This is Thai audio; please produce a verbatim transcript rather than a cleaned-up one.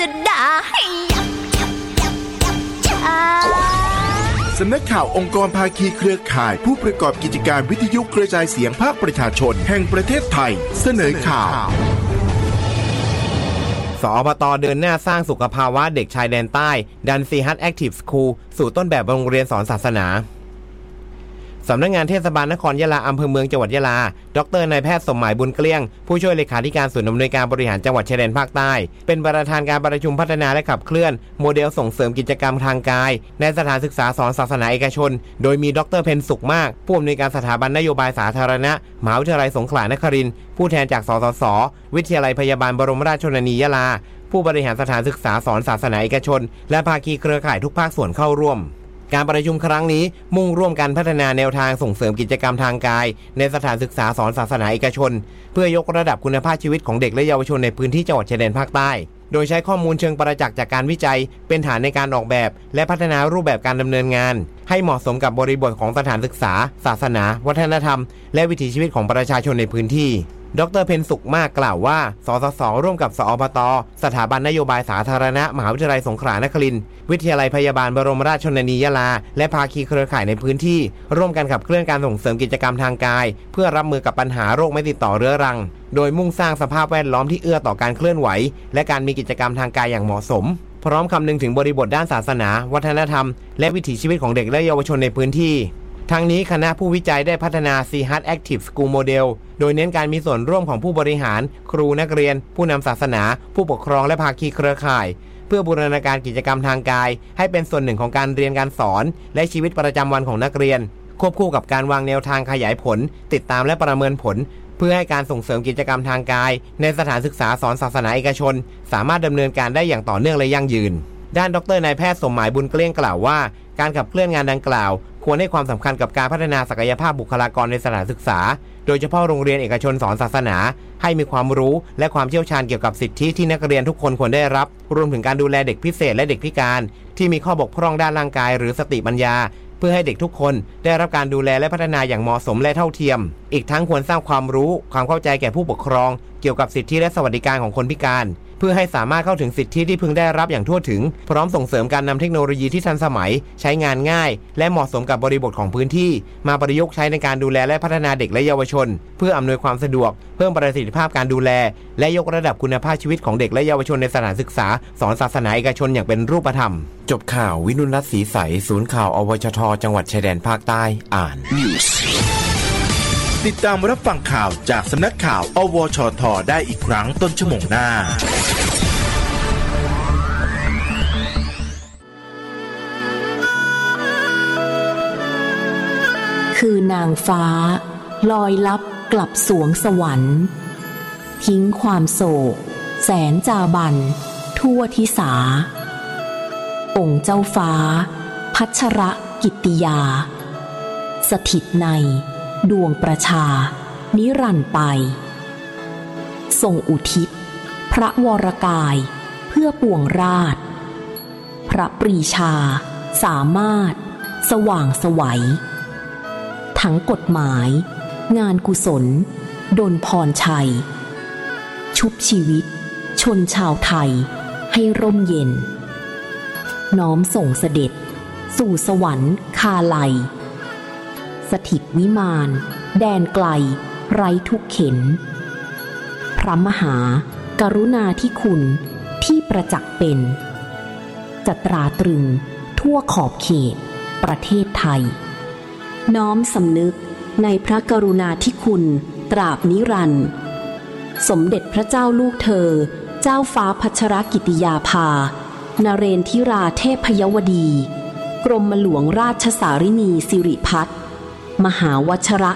ก็ได้สำนักข่าวองค์กรภาคีเครือข่ายผู้ประกอบกิจการวิทยุกระจายเสียงภาคประชาชนแห่งประเทศไทยเสนอข่าวสอปต.เดินหน้าสร้างสุขภาวะเด็กชายแดนใต้ดันซีฮัทแอคทีฟสคูลสู่ต้นแบบโรงเรียนสอนศาสนาสำนักงานเทศบาลนครยะลาอำเภอเมืองจังหวัดยะลาดรนายแพทย์สมหมายบุญเกลี้ยงผู้ช่วยเลขาธิการศูนย์อำนวยการบริหารจังหวัดชายแดนภาคใต้เป็นประธานการประชุมพัฒนาและขับเคลื่อนโมเดลส่งเสริมกิจกรรมทางกายในสถานศึกษาสอนศาสนาเอกชนโดยมีดรเพ็ญสุขมากผู้อำนวยการสถาบันนโยบายสาธารณะมหาวิทยาลัยสงขลานครินทร์ผู้แทนจากสสส.วิทยาลัยพยาบาลบรมราชชนนียะลาผู้บริหารสถานศึกษาสอนศาสนาเอกชนและภาคีเครือข่ายทุกภาคส่วนเข้าร่วมการประชุมครั้งนี้มุ่งร่วมกันพัฒนาแนวทางส่งเสริมกิจกรรมทางกายในสถานศึกษาสอนศาสนาเอกชนเพื่อยกระดับคุณภาพชีวิตของเด็กและเยาวชนในพื้นที่จังหวัดชายแดนภาคใต้โดยใช้ข้อมูลเชิงประจักษ์จากการวิจัยเป็นฐานในการออกแบบและพัฒนารูปแบบการดำเนินงานให้เหมาะสมกับบริบทของสถานศึกษาศาสนาวัฒนธรรมและวิถีชีวิตของประชาชนในพื้นที่ดรเพ็ญสุขมากกล่าวว่าสสส.ร่วมกับสอปต.สถาบันนโยบายสาธารณะมหาวิทยาลัยสงขลานครินทร์วิทยาลัยพยาบาลบรมราชชนนียะลาและภาคีเครือข่ายในพื้นที่ร่วมกันขับเคลื่อนการส่งเสริมกิจกรรมทางกายเพื่อรับมือกับปัญหาโรคไม่ติดต่อเรื้อรังโดยมุ่งสร้างสภาพแวดล้อมที่เอื้อต่อการเคลื่อนไหวและการมีกิจกรรมทางกายอย่างเหมาะสมพร้อมคำนึงถึงบริบทด้านศาสนาวัฒนธรรมและวิถีชีวิตของเด็กและเยาวชนในพื้นที่ทั้งนี้คณะผู้วิจัยได้พัฒนา ซี ฮัท Active School Model โดยเน้นการมีส่วนร่วมของผู้บริหารครูนักเรียนผู้นำศาสนาผู้ปกครองและภาคีเครือข่ายเพื่อบูรณาการกิจกรรมทางกายให้เป็นส่วนหนึ่งของการเรียนการสอนและชีวิตประจำวันของนักเรียนควบคู่กับการวางแนวทางขยายผลติดตามและประเมินผลเพื่อให้การส่งเสริมกิจกรรมทางกายในสถานศึกษาสอนศาสนาเอกชนสามารถดำเนินการได้อย่างต่อเนื่องและยั่งยืนด้านดรนายแพทย์สมหมายบุญเกลี้ยงกล่าวว่าการขับเคลื่อนงานดังกล่าวควรให้ความสำคัญกับการพัฒนาศักยภาพบุคลากรในสถานศึกษาโดยเฉพาะโรงเรียนเอกชนสอนศาสนาให้มีความรู้และความเชี่ยวชาญเกี่ยวกับสิทธิที่นักเรียนทุกคนควรได้รับรวมถึงการดูแลเด็กพิเศษและเด็กพิการที่มีข้อบกพร่องด้านร่างกายหรือสติปัญญาเพื่อให้เด็กทุกคนได้รับการดูแลและพัฒนาอย่างเหมาะสมและเท่าเทียมอีกทั้งควรสร้างความรู้ความเข้าใจแก่ผู้ปกครองเกี่ยวกับสิทธิและสวัสดิการของคนพิการเพื่อให้สามารถเข้าถึงสิทธิที่พึงได้รับอย่างทั่วถึงพร้อมส่งเสริมการนำเทคโนโลยีที่ทันสมัยใช้งานง่ายและเหมาะสมกับบริบทของพื้นที่มาประยุกต์ใช้ในการดูแลและพัฒนาเด็กและเยาวชนเพื่ออำนวยความสะดวกเพิ่มประสิทธิภาพการดูแลและยกระดับคุณภาพชีวิตของเด็กและเยาวชนในสถานศึกษาสอนศาสนาเอกชนอย่างเป็นรูปธรรมจบข่าววินุรัตน์ศรีใสศูนย์ข่าวอวชทจังหวัดชายแดนภาคใต้อ่านติดตามรับฟังข่าวจากสำนักข่าวอวชทได้อีกครั้งต้นชั่วโมงหน้าคือนางฟ้าลอยลับกลับสวงสวรรค์ทิ้งความโศกแสนจาบันทั่วทิสาองค์เจ้าฟ้าพัชรกิตติยาสถิตในดวงประชานิรันดร์ไปทรงอุทิศพระวรกายเพื่อปวงราชพระปรีชาสามารถสว่างไสวทั้งกฎหมายงานกุศลดลพรชัยชุบชีวิตชนชาวไทยให้ร่มเย็นน้อมส่งเสด็จสู่สวรรค์คาไลสถิตวิมานแดนไกลไร้ทุกเข็ญพระมหากรุณาธิคุณที่ประจักษ์เป็นจะตราตรึงทั่วขอบเขตประเทศไทยน้อมสำนึกในพระกรุณาธิคุณตราบนิรันดร์สมเด็จพระเจ้าลูกเธอเจ้าฟ้าพัชรกิติยาภานเรนทิราเทพยวดีกรมหลวงราชสารินีสิริพัฒน์มหาวชร